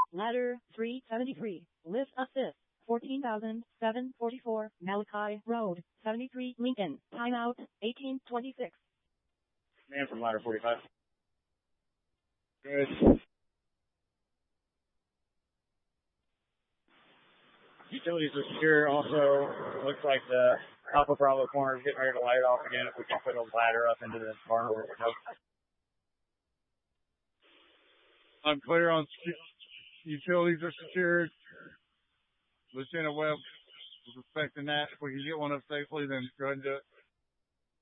Ladder 373. Lift assist. 14,744. Malachi Road. 73 Lincoln. Timeout 1826. Man from ladder 45. Good. Utilities are secure. Also, looks like the Alpha Bravo corner is getting ready to light off again. If we can put a ladder up into the barn where it would help. I'm clear on utilities are secured. Lieutenant Webb was expecting that. If we can get one up safely, then go ahead and do it.